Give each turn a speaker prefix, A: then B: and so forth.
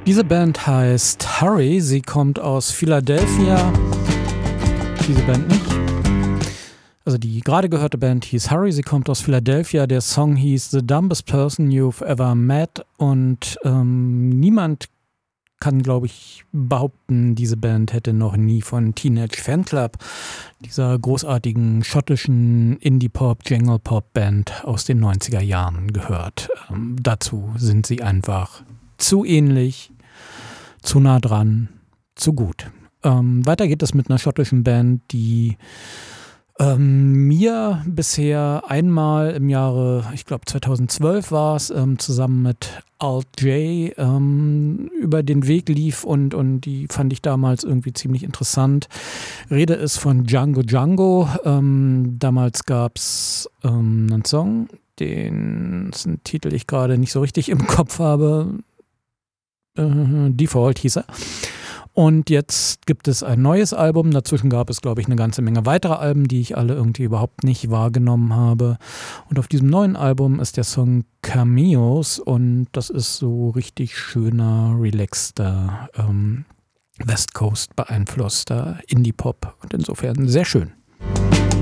A: Diese Band heißt Hurry, sie kommt aus Philadelphia. Diese Band nicht. Also die gerade gehörte Band hieß Hurry, sie kommt aus Philadelphia. Der Song hieß The Dumbest Person You've Ever Met und niemand kann, glaube ich, behaupten, diese Band hätte noch nie von Teenage Fanclub, dieser großartigen schottischen Indie-Pop, Jangle-Pop-Band aus den 90er Jahren gehört. Dazu sind sie einfach zu ähnlich, zu nah dran, zu gut. Weiter geht es mit einer schottischen Band, die mir bisher einmal im Jahre, ich glaube 2012 war es, zusammen mit Alt J über den Weg lief und die fand ich damals irgendwie ziemlich interessant. Rede ist von Django Django. Damals gab es einen Song, dessen Titel ich gerade nicht so richtig im Kopf habe. Default hieß er. Und jetzt gibt es ein neues Album. Dazwischen gab es, glaube ich, eine ganze Menge weiterer Alben, die ich alle irgendwie überhaupt nicht wahrgenommen habe. Und auf diesem neuen Album ist der Song Cameos und das ist so richtig schöner, relaxter, West Coast beeinflusster Indie-Pop und insofern sehr schön.